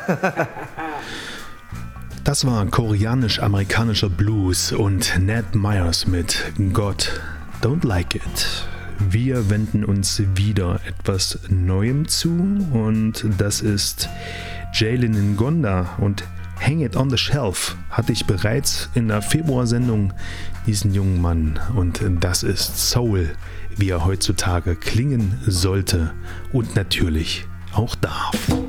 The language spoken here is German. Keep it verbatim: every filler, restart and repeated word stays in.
Das war koreanisch-amerikanischer Blues und Ned Myers mit God Don't Like It. Wir wenden uns wieder etwas Neuem zu und das ist Jalen Ngonda und Hang It on the Shelf hatte ich bereits in der Februarsendung diesen jungen Mann und das ist Soul, wie er heutzutage klingen sollte und natürlich auch darf.